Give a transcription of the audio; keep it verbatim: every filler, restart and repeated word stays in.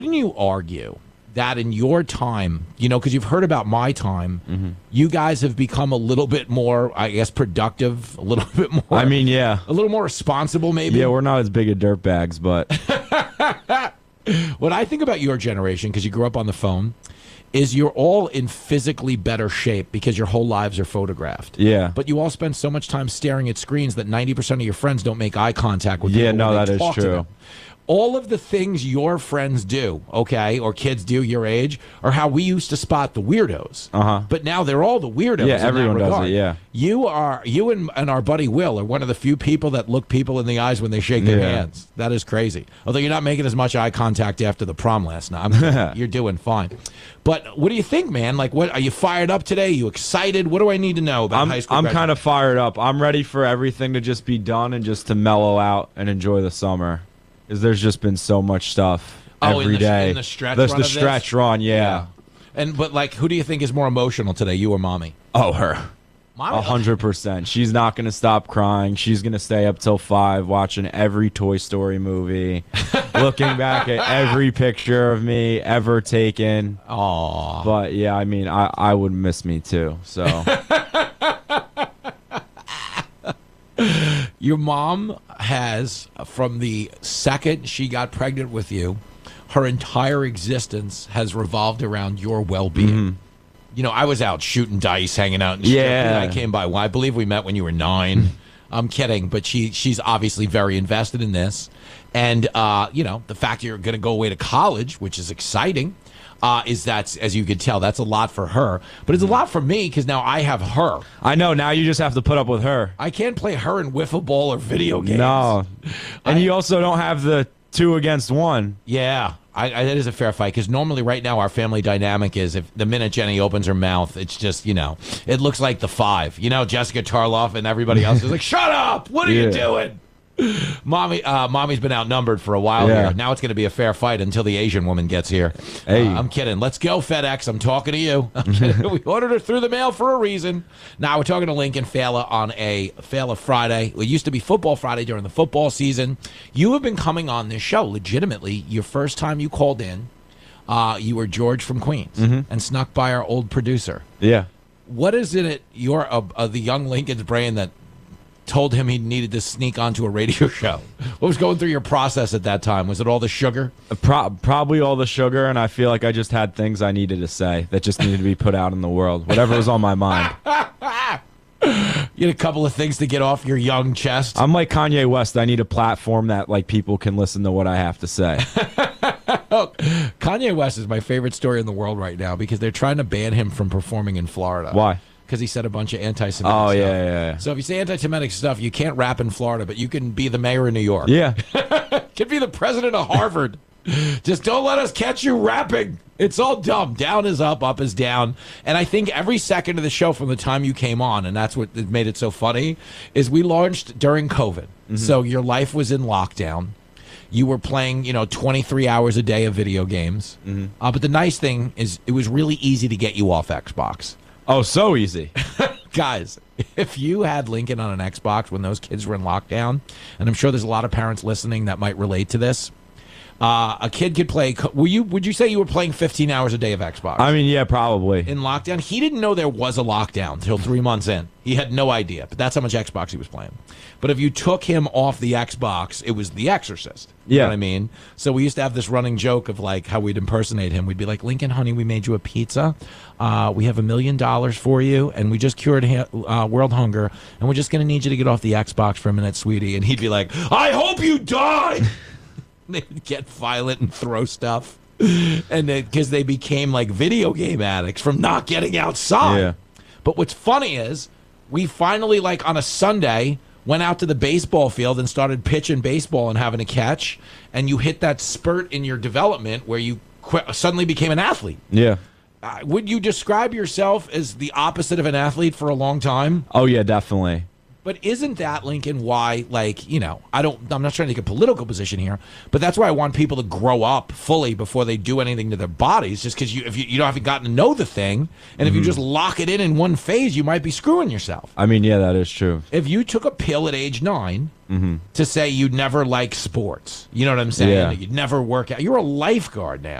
Can you argue that in your time, you know, because you've heard about my time, mm-hmm. you guys have become a little bit more, I guess, productive, a little bit more. I mean, yeah. A little more responsible, maybe. Yeah, we're not as big of dirtbags, but. What I think about your generation, because you grew up on the phone, is you're all in physically better shape because your whole lives are photographed. Yeah. But you all spend so much time staring at screens that ninety percent of your friends don't make eye contact with you. Yeah, no, that is true. All of the things your friends do, okay, or kids do your age, are how we used to spot the weirdos. Uh-huh. But now they're all the weirdos. Yeah, everyone does it, yeah. You are you and, and our buddy Will are one of the few people that look people in the eyes when they shake their Yeah. hands. That is crazy. Although you're not making as much eye contact after the prom last night. I'm kidding. You're doing fine. But what do you think, man? Like, what are you fired up today? Are you excited? What do I need to know about I'm, high school? I'm graduation? kind of fired up. I'm ready for everything to just be done and just to mellow out and enjoy the summer. Because there's just been so much stuff oh, every in the, day. In the stretch There's run the of stretch this? run, yeah. yeah. And but like, who do you think is more emotional today, you or mommy? Oh, her. Mommy. A hundred percent. She's not gonna stop crying. She's gonna stay up till five watching every Toy Story movie, looking back at every picture of me ever taken. Aww. But yeah, I mean, I I would miss me too. So. Your mom has, from the second she got pregnant with you, her entire existence has revolved around your well-being. Mm-hmm. You know, I was out shooting dice, hanging out. And Yeah. I came by. Well, I believe we met when you were nine. I'm kidding, but she she's obviously very invested in this. And, uh, you know, the fact you're going to go away to college, which is exciting, uh, is that, as you can tell, that's a lot for her. But it's a lot for me because now I have her. I know. Now you just have to put up with her. I can't play her in wiffle ball or video games. No. And I- you also don't have the two against one. Yeah, I, I, that is a fair fight because normally right now our family dynamic is if the minute Jenny opens her mouth, it's just, you know, it looks like the five. You know, Jessica Tarloff and everybody else is like, shut up! What are Yeah. you doing? Mommy, uh, mommy's been outnumbered for a while Yeah. here. Now it's going to be a fair fight until the Asian woman gets here. Hey. Uh, I'm kidding. Let's go, FedEx. I'm talking to you. I'm kidding. We ordered her through the mail for a reason. Now we're talking to Lincoln Fela on a Fela Friday. It used to be Football Friday during the football season. You have been coming on this show legitimately. Your first time you called in, uh, you were George from Queens Mm-hmm. and snuck by our old producer. Yeah. What is it at your uh, uh, the young Lincoln's brain that told him he needed to sneak onto a radio show? What was going through your process at that time? Was it all the sugar? Pro- probably all the sugar, and I feel like I just had things I needed to say that just needed to be put out in the world. Whatever was on my mind. You had a couple of things to get off your young chest. I'm like Kanye West. I need a platform that like people can listen to what I have to say. Kanye West is my favorite story in the world right now because they're trying to ban him from performing in Florida. Why? Because he said a bunch of anti-Semitic Oh, stuff. yeah, yeah, yeah. So if you say anti-Semitic stuff, you can't rap in Florida, but you can be the mayor of New York. Yeah. Could be the president of Harvard. Just don't let us catch you rapping. It's all dumb. Down is up, up is down. And I think every second of the show from the time you came on, and that's what made it so funny, is we launched during COVID. Mm-hmm. So your life was in lockdown. You were playing, you know, twenty-three hours a day of video games. Mm-hmm. Uh, but the nice thing is it was really easy to get you off Xbox. Oh, so easy. Guys, if you had Lincoln on an Xbox when those kids were in lockdown, and I'm sure there's a lot of parents listening that might relate to this, uh, a kid could play. Were you? Would you say you were playing fifteen hours a day of Xbox? I mean, yeah, probably. In lockdown, he didn't know there was a lockdown until three months in. He had no idea, but that's how much Xbox he was playing. But if you took him off the Xbox, it was The Exorcist. You Yeah. know what I mean? So we used to have this running joke of like how we'd impersonate him. We'd be like, Lincoln, honey, we made you a pizza. Uh, we have a million dollars for you, and we just cured ha- uh, world hunger, and we're just going to need you to get off the Xbox for a minute, sweetie. And he'd be like, I hope you die! They'd get violent and throw stuff. And because they became like video game addicts from not getting outside. Yeah. But what's funny is we finally, like on a Sunday, went out to the baseball field and started pitching baseball and having a catch, and you hit that spurt in your development where you qu- suddenly became an athlete. Yeah. Uh, would you describe yourself as the opposite of an athlete for a long time? Oh, yeah, definitely. But isn't that, Lincoln, why, like, you know, I don't, I'm not trying to take a political position here, but that's why I want people to grow up fully before they do anything to their bodies, just because you, if you, you don't haven't gotten to know the thing, and if you just lock it in in one phase, you might be screwing yourself. I mean, yeah, that is true. If you took a pill at age nine Mm-hmm. to say you'd never like sports, you know what I'm saying? Yeah. You'd never work out. You're a lifeguard now.